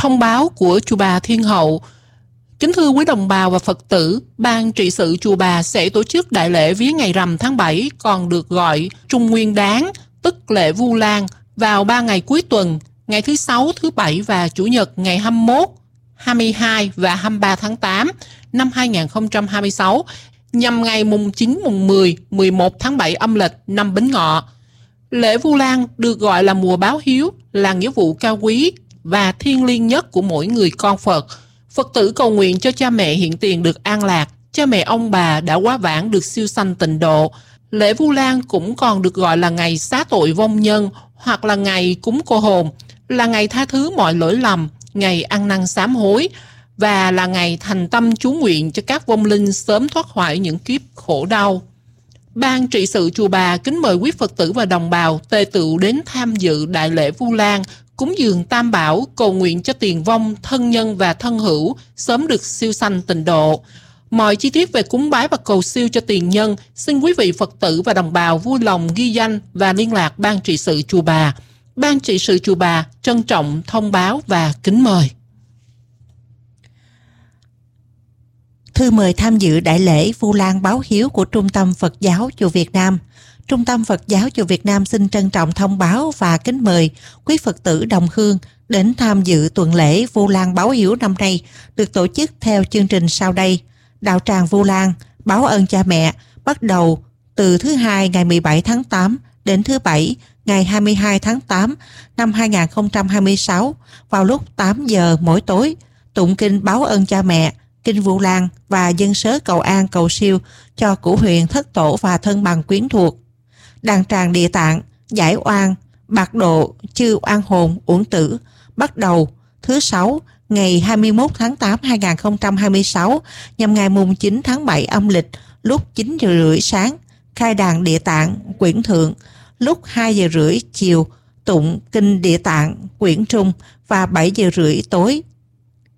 Thông báo của Chùa Bà Thiên Hậu. Kính thưa quý đồng bào và Phật tử, Ban trị sự Chùa Bà sẽ tổ chức đại lễ vía ngày rằm tháng 7, còn được gọi Trung Nguyên Đán, tức lễ Vu Lan, vào 3 ngày cuối tuần, ngày thứ Sáu, thứ Bảy và Chủ nhật ngày 21, 22 và 23 tháng 8 năm 2026, nhằm ngày mùng 9, mùng 10, 11 tháng 7 âm lịch năm Bính Ngọ. Lễ Vu Lan được gọi là mùa báo hiếu, là nghĩa vụ cao quý và thiêng liêng nhất của mỗi người con Phật. Phật tử cầu nguyện cho cha mẹ hiện tiền được an lạc, cha mẹ ông bà đã quá vãng được siêu sanh tịnh độ. Lễ Vu Lan cũng còn được gọi là ngày xá tội vong nhân hoặc là ngày cúng cô hồn, là ngày tha thứ mọi lỗi lầm, ngày ăn năn sám hối và là ngày thành tâm chú nguyện cho các vong linh sớm thoát khỏi những kiếp khổ đau. Ban trị sự Chùa Bà kính mời quý Phật tử và đồng bào tề tựu đến tham dự đại lễ Vu Lan, cúng dường Tam Bảo, cầu nguyện cho tiền vong, thân nhân và thân hữu sớm được siêu sanh tịnh độ. Mọi chi tiết về cúng bái và cầu siêu cho tiền nhân, xin quý vị Phật tử và đồng bào vui lòng ghi danh và liên lạc Ban trị sự Chùa Bà. Ban trị sự Chùa Bà trân trọng thông báo và kính mời. Thư mời tham dự đại lễ Vu Lan báo hiếu của Trung tâm Phật giáo Chùa Việt Nam. Trung tâm Phật giáo Chùa Việt Nam xin trân trọng thông báo và kính mời quý Phật tử đồng hương đến tham dự tuần lễ Vu Lan báo hiếu năm nay được tổ chức theo chương trình sau đây. Đạo tràng Vu Lan báo ơn cha mẹ bắt đầu từ thứ Hai ngày 17 tháng 8 đến thứ Bảy ngày 22 tháng 8 năm 2026 vào lúc 8 giờ mỗi tối, tụng kinh báo ơn cha mẹ, kinh Vu Lan và dân sớ cầu an cầu siêu cho cửu huyền thất tổ và thân bằng quyến thuộc. Đàn tràng Địa Tạng giải oan bạc độ chư oan hồn uổng tử bắt đầu thứ Sáu ngày 21 tháng 8 2026 nhằm ngày mùng 9 tháng 7 âm lịch lúc 9 giờ rưỡi sáng, khai đàn Địa Tạng quyển thượng, lúc 2 giờ rưỡi chiều tụng kinh Địa Tạng quyển trung và 7 giờ rưỡi tối